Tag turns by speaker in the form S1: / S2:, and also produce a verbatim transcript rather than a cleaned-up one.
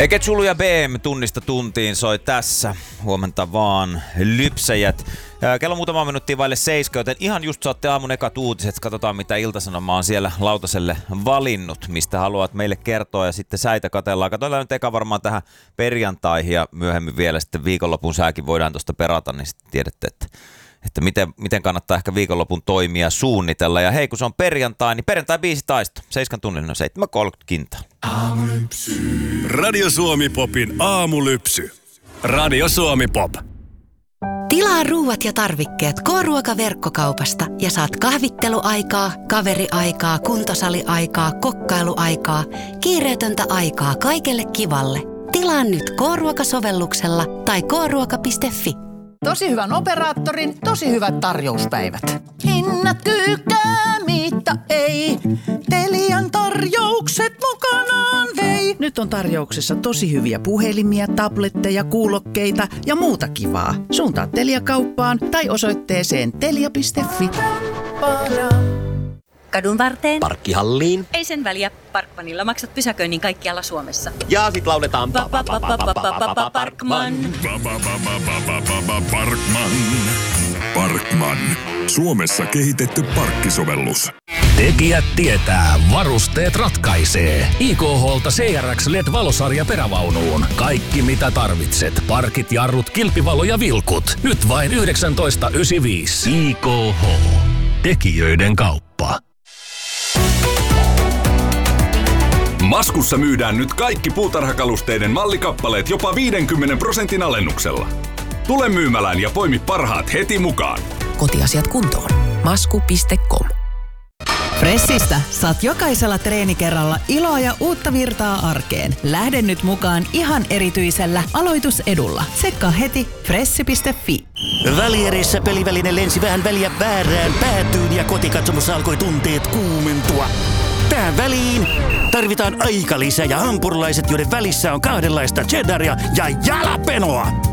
S1: Eketsulu ja B M tunnista tuntiin soi tässä. Huomenta vaan lypsäjät. Kello muutama minuuttia vaille seiska, joten ihan just saatte aamun ekat uutiset. Katsotaan, mitä Ilta-Sanoma on siellä lautaselle valinnut, mistä haluat meille kertoa, ja sitten säitä katellaan. Katsotaan nyt eka varmaan tähän perjantaihin ja myöhemmin vielä sitten viikonlopun sääkin voidaan tuosta perata, niin sitten tiedätte, että, että miten, miten kannattaa ehkä viikonlopun toimia suunnitella. Ja hei, kun se on perjantai, niin perjantai-biisi taisto. Seiskan tunnin on seitsemän kolmekymmentä kintaa.
S2: Aamulypsy. Radio Suomi Popin aamulypsy. Radio Suomi Pop.
S3: Tilaa ruuat ja tarvikkeet K-ruoka-verkkokaupasta ja saat kahvitteluaikaa, kaveriaikaa, kuntosaliaikaa, kokkailuaikaa, kiireetöntä aikaa kaikelle kivalle. Tilaa nyt K-ruoka-sovelluksella tai k ruoka piste f i.
S4: Tosi hyvän operaattorin, tosi hyvät tarjouspäivät. Hinnat kyykää, mitä ei. Telian tarjoukset mukanaan vei.
S5: Nyt on tarjouksessa tosi hyviä puhelimia, tabletteja, kuulokkeita ja muuta kivaa. Suuntaa Telia-kauppaan tai osoitteeseen telia piste f i.
S6: Kadun varteen.
S7: Parkkihalliin.
S6: Ei sen väliä. Parkmanilla maksat pysäköinnin kaikkialla Suomessa.
S7: Ja sit lauletaan
S6: Parkman.
S2: Parkman. Parkman. Suomessa kehitetty parkkisovellus.
S8: Tekijät tietää, varusteet ratkaisee. I K H:lta C R X L E D-valosarja perävaunuun. Kaikki mitä tarvitset. Parkit, jarrut, kilpivalo ja vilkut. Nyt vain yhdeksäntoista yhdeksänkymmentäviisi. I K H. Tekijöiden kauppa.
S2: Maskussa myydään nyt kaikki puutarhakalusteiden mallikappaleet jopa viidenkymmenen prosentin alennuksella. Tule myymälään ja poimi parhaat heti mukaan.
S9: Kotiasiat kuntoon. masku piste com. Fressistä saat jokaisella treenikerralla iloa ja uutta virtaa arkeen. Lähde nyt mukaan ihan erityisellä aloitusedulla. Tsekkaa heti fressi piste f i.
S10: Välierissä peliväline lensi vähän väliä väärään päätyyn ja kotikatsomossa alkoi tunteet kuumentua. Tähän väliin tarvitaan aikalisä ja hampurilaiset, joiden välissä on kahdenlaista cheddaria ja jalapenoa.